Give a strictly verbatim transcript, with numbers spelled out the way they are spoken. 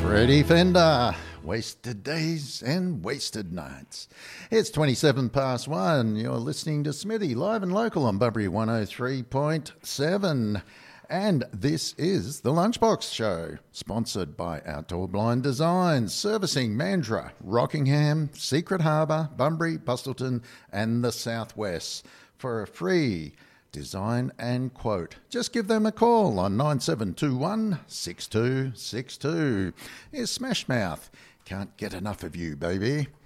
Freddie Fender, wasted days and wasted nights. It's twenty-seven past one. You're listening to Smithy, live and local on Bunbury one oh three point seven. And this is the Lunchbox Show, sponsored by Outdoor Blind Designs, servicing Mandurah, Rockingham, Secret Harbour, Bunbury, Bustleton and the Southwest. For a free design and quote, just give them a call on nine seven two one, six two six two. Here's Smash Mouth. Can't get enough of you, baby.